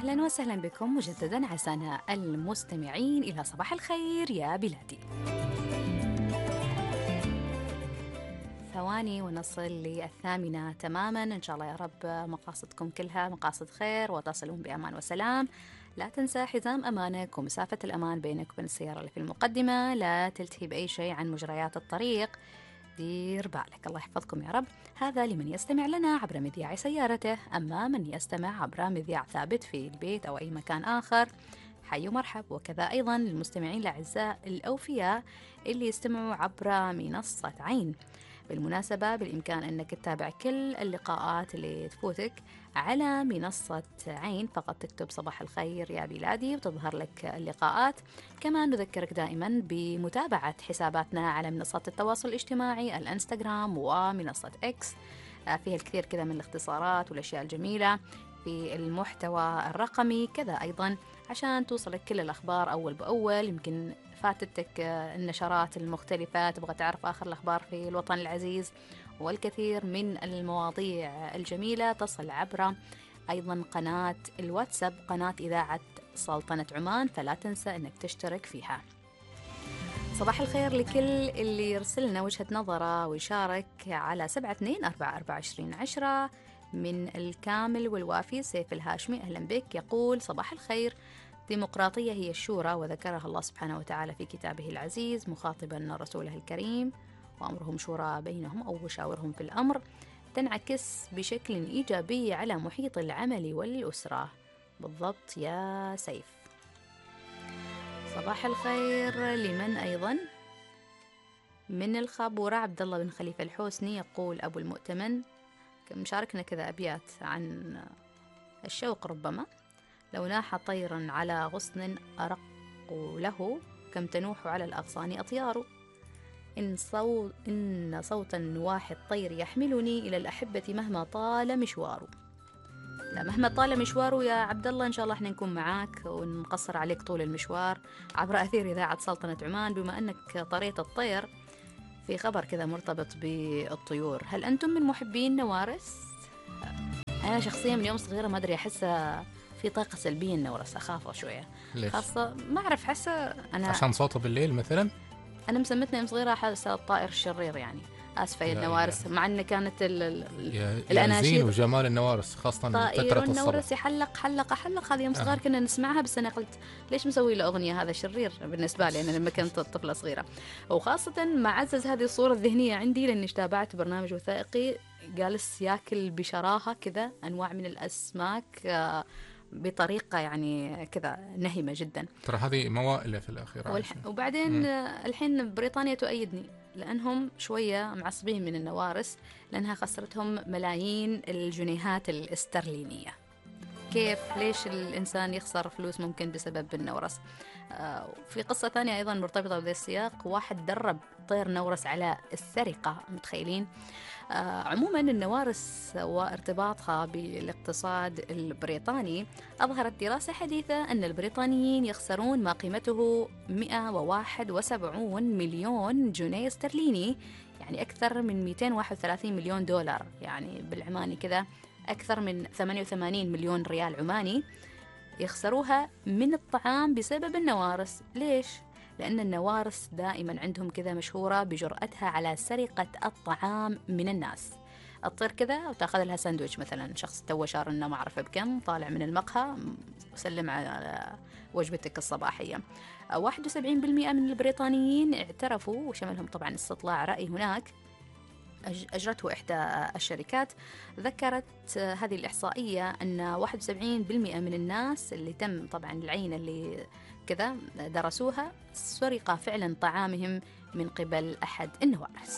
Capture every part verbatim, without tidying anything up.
أهلا وسهلا بكم مجددا أعزائنا المستمعين إلى صباح الخير يا بلادي. ثواني ونصل للثامنة تماما، إن شاء الله يا رب مقاصدكم كلها مقاصد خير وتصلون بأمان وسلام. لا تنسى حزام أمانك ومسافة الأمان بينك وبين السيارة اللي في المقدمة، لا تلتهي بأي شيء عن مجريات الطريق، دير بالك. الله يحفظكم يا رب. هذا لمن يستمع لنا عبر مذياع سيارته، أما من يستمع عبر مذياع ثابت في البيت أو أي مكان آخر حي ومرحب. وكذا أيضا للمستمعين الأعزاء الأوفياء اللي يستمعوا عبر منصة عين. بالمناسبة بالإمكان أنك تتابع كل اللقاءات اللي تفوتك على منصة عين، فقط تكتب صباح الخير يا بلادي وتظهر لك اللقاءات. كمان نذكرك دائما بمتابعة حساباتنا على منصات التواصل الاجتماعي الانستغرام ومنصة اكس، فيها الكثير كذا من الاختصارات والأشياء الجميلة في المحتوى الرقمي. كذا أيضا عشان توصلك كل الأخبار أول بأول، يمكن فاتتك النشرات المختلفة، تبغى تعرف آخر الأخبار في الوطن العزيز، والكثير من المواضيع الجميلة تصل عبر أيضا قناة الواتساب، قناة إذاعة سلطنة عمان، فلا تنسى أنك تشترك فيها. صباح الخير لكل اللي يرسلنا وجهة نظره ويشارك على سبعة اثنين أربعة أربعة عشرين عشرة. من الكامل والوافي سيف الهاشمي، أهلا بك، يقول صباح الخير. ديمقراطية هي الشورى، وذكرها الله سبحانه وتعالى في كتابه العزيز مخاطبا رسوله الكريم، وأمرهم شورى بينهم أو وشاورهم في الأمر، تنعكس بشكل إيجابي على محيط العمل والأسرة. بالضبط يا سيف. صباح الخير لمن أيضا من الخابورة، عبد الله بن خليفة الحوسني، يقول أبو المؤتمن، مشاركنا كذا أبيات عن الشوق ربما. لو ناح طيرا على غصن أرق له، كم تنوح على الأغصان أطيار. إن, صو إن صوت نواح الطير يحملني إلى الأحبة مهما طال مشواره. لا، مهما طال مشواره يا عبد الله، إن شاء الله احنا نكون معاك ونقصر عليك طول المشوار عبر أثير إذاعة سلطنة عمان. بما أنك طريت الطير، في خبر كذا مرتبط بالطيور، هل أنتم من محبين نوارس؟ أنا شخصيا من يوم صغيرة ما أدري، أحس في طاقة سلبية النورس، أخافه شوية. ليش؟ خاصة ما أعرف، حاسة أنا عشان صوته بالليل مثلا. أنا مسمتني يوم صغيرة حاسة الطائر الشرير يعني. آسفة يا النوارس، مع أن كانت ال ال يا الأناشيد زين وجمال النوارس خاصة طائر فترة النورس الصبح. يحلق حلق حلق، هذه يوم صغار كنا نسمعها، بس أنا قلت ليش مسوي له أغنية؟ هذا شرير بالنسبة لي أنا لما كنت طفلة صغيرة. وخاصة مع عزز هذه الصورة الذهنية عندي، لأني تابعت برنامج وثائقي جالس ياكل بشراهة كذا أنواع من الأسماك بطريقة يعني كذا نهمة جدا. ترى هذه موائلة في الأخير. والح... وبعدين مم. الحين بريطانيا تؤيدني، لأنهم شوية معصبين من النوارس، لأنها خسرتهم ملايين الجنيهات الاسترلينية. كيف؟ ليش الإنسان يخسر فلوس ممكن بسبب النورس؟ آه في قصة ثانية أيضا مرتبطة بهذا السياق، واحد درب طير نورس على السرقة، متخيلين؟ آه عموما النوارس وارتباطها بالاقتصاد البريطاني، أظهرت دراسة حديثة أن البريطانيين يخسرون ما قيمته مئة وواحد وسبعين مليون جنيه استرليني، يعني أكثر من مئتين وواحد وثلاثين مليون دولار، يعني بالعماني كذا أكثر من ثمانية وثمانين مليون ريال عماني يخسروها من الطعام بسبب النوارس. ليش؟ لأن النوارس دائما عندهم كذا مشهورة بجرأتها على سرقة الطعام من الناس. الطير كذا وتاخذ لها ساندويتش مثلا، شخص تو شار انه ما اعرف بكم، طالع من المقهى وسلم على وجبتك الصباحية. واحد وسبعين بالمئة من البريطانيين اعترفوا، وشملهم طبعا استطلاع رأي هناك أجرته إحدى الشركات، ذكرت هذه الإحصائية أن واحد وسبعين بالمئة من الناس اللي تم طبعا العينة اللي كذا درسوها سرق فعلا طعامهم من قبل أحد النوارس.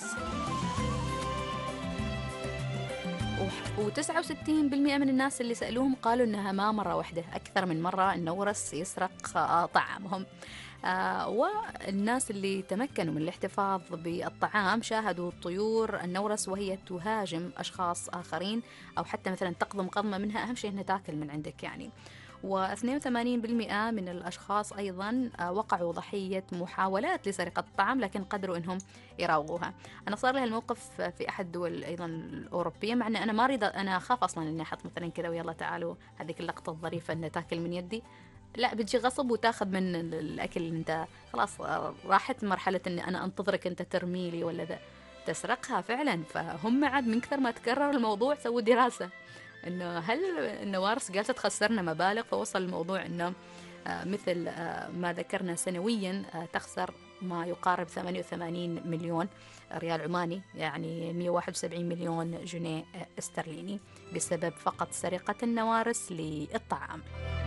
وتسعة وستين بالمئة من الناس اللي سألوهم قالوا أنها ما مرة واحدة، أكثر من مرة النورس يسرق طعامهم. آه والناس اللي تمكنوا من الاحتفاظ بالطعام شاهدوا الطيور النورس وهي تهاجم أشخاص آخرين، أو حتى مثلا تقضم قضمة منها، أهم شيء أنها تاكل من عندك يعني. واثنين وثمانين بالمئة من الأشخاص أيضا وقعوا ضحية محاولات لسرقة الطعام لكن قدروا أنهم يراوغوها. أنا صار لي هالموقف في أحد الدول أيضا الأوروبية، مع أن أنا ما أريد، أنا أخاف أصلا أني أحط مثلا كذا ويلا تعالوا هذيك اللقطة الظريفة أن تاكل من يدي، لا بتجي غصب وتاخذ من الأكل اللي أنت خلاص راحت مرحلة أني أنا أنتظرك أنت ترميلي ولا ذا تسرقها فعلا. فهم عاد من كثر ما تكرر الموضوع سووا دراسة إنه هل النوارس جالسة تخسرنا مبالغ، فوصل الموضوع إنه مثل ما ذكرنا سنويا تخسر ما يقارب ثمانية وثمانين مليون ريال عماني، يعني مئة وواحد وسبعين مليون جنيه استرليني بسبب فقط سرقة النوارس للطعام.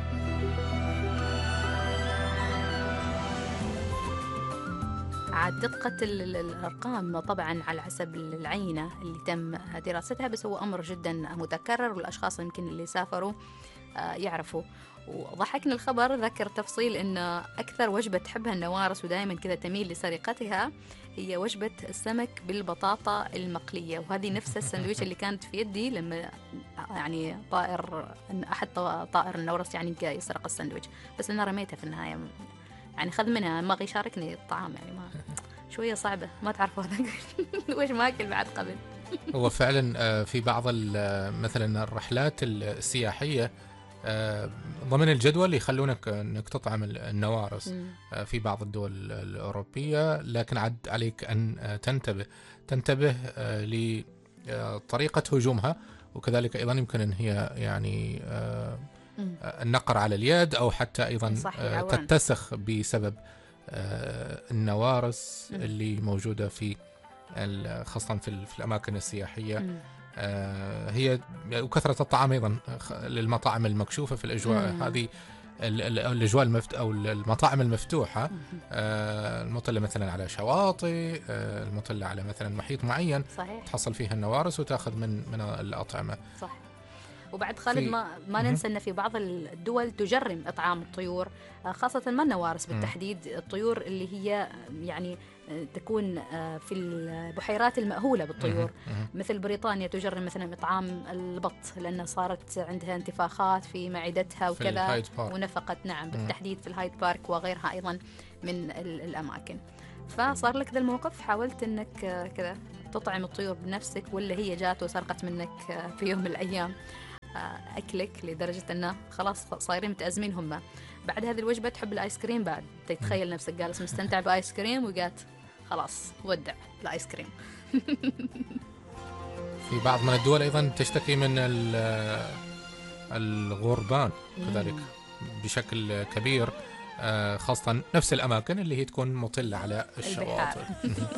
عاد دقة الأرقام طبعا على حسب العينة اللي تم دراستها، بس هو أمر جدا متكرر والأشخاص يمكن اللي سافروا يعرفوا. وضحكني الخبر ذكر تفصيل أن أكثر وجبة تحبها النوارس ودائما كذا تميل لسرقتها هي وجبة السمك بالبطاطا المقلية، وهذه نفس السندويش اللي كانت في يدي لما يعني طائر أحد طائر النورس يعني يسرق السندويش، بس أنا رميتها في النهاية، يعني خذ منها ما يشاركني الطعام، يعني ما شوية صعبة ما تعرفوا هذا وش ماكل بعد قبل. هو فعلا في بعض مثلا الرحلات السياحية ضمن الجدول يخلونك انك تطعم النوارس في بعض الدول الأوروبية، لكن عد عليك أن تنتبه تنتبه لطريقة هجومها، وكذلك أيضا يمكن أن هي يعني النقر على اليد أو حتى أيضا تتسخ بسبب النوارس اللي موجودة في خاصة في الأماكن السياحية. هي وكثرة الطعام أيضا للمطاعم المكشوفة في الأجواء هذه، الأجواء المفت أو المطاعم المفتوحة المطلة مثلا على شواطئ، المطلة على مثلا محيط معين، صحيح. تحصل فيها النوارس وتأخذ من من الأطعمة. صح. وبعد خالد ما ما ننسى أن في بعض الدول تجرم إطعام الطيور، خاصة ما النوارس بالتحديد، الطيور اللي هي يعني تكون في البحيرات المأهولة بالطيور، مثل بريطانيا تجرم مثلا إطعام البط لأن صارت عندها انتفاخات في معدتها وكذا ونفقت، نعم بالتحديد في الهايد بارك وغيرها أيضا من الأماكن. فصار لك ذا الموقف، حاولت أنك كذا تطعم الطيور بنفسك ولا هي جات وسرقت منك في يوم من الأيام أكلك، لدرجة أنه خلاص صايرين متأزمين هم. بعد هذه الوجبة تحب الآيس كريم، بعد تتخيل نفسك جالس مستمتع بآيس كريم وقالت خلاص ودع الآيس كريم. في بعض من الدول أيضا تشتكي من الغربان كذلك بشكل كبير، خاصة نفس الأماكن اللي هي تكون مطلة على الشواطئ.